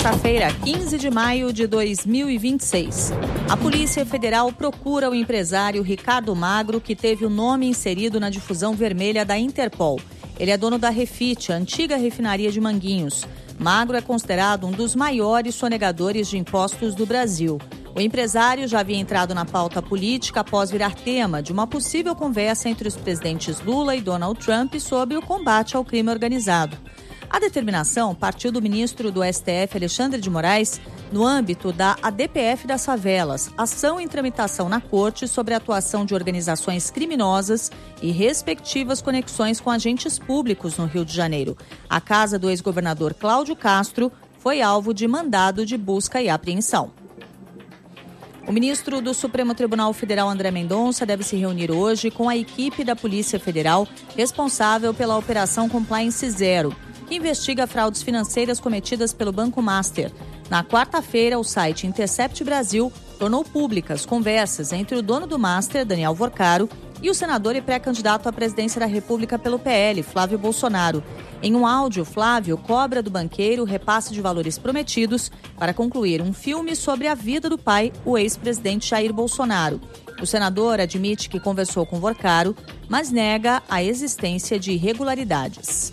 terça-feira, 15 de maio de 2026. A Polícia Federal procura o empresário Ricardo Magro, que teve o nome inserido na difusão vermelha da Interpol. Ele é dono da Refit, a antiga refinaria de Manguinhos. Magro é considerado um dos maiores sonegadores de impostos do Brasil. O empresário já havia entrado na pauta política após virar tema de uma possível conversa entre os presidentes Lula e Donald Trump sobre o combate ao crime organizado. A determinação partiu do ministro do STF, Alexandre de Moraes, no âmbito da ADPF das Favelas, ação em tramitação na Corte sobre a atuação de organizações criminosas e respectivas conexões com agentes públicos no Rio de Janeiro. A casa do ex-governador Cláudio Castro foi alvo de mandado de busca e apreensão. O ministro do Supremo Tribunal Federal, André Mendonça, deve se reunir hoje com a equipe da Polícia Federal responsável pela Operação Compliance Zero, que investiga fraudes financeiras cometidas pelo Banco Master. Na quarta-feira, o site Intercept Brasil tornou públicas conversas entre o dono do Master, Daniel Vorcaro, e o senador e pré-candidato à presidência da República pelo PL, Flávio Bolsonaro. Em um áudio, Flávio cobra do banqueiro o repasse de valores prometidos para concluir um filme sobre a vida do pai, o ex-presidente Jair Bolsonaro. O senador admite que conversou com Vorcaro, mas nega a existência de irregularidades.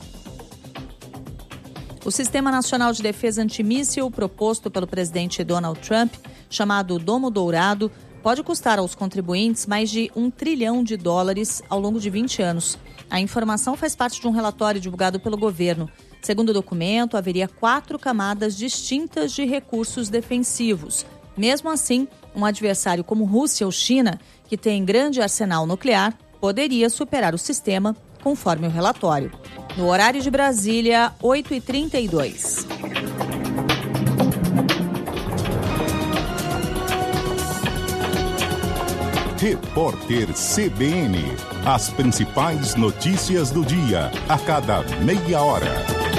O Sistema Nacional de Defesa Antimíssil, proposto pelo presidente Donald Trump, chamado Domo Dourado, pode custar aos contribuintes mais de $1 trilhão ao longo de 20 anos. A informação faz parte de um relatório divulgado pelo governo. Segundo o documento, haveria 4 camadas distintas de recursos defensivos. Mesmo assim, um adversário como Rússia ou China, que tem grande arsenal nuclear, poderia superar o sistema, conforme o relatório. No horário de Brasília, 8h32. Repórter CBN. As principais notícias do dia, a cada meia hora.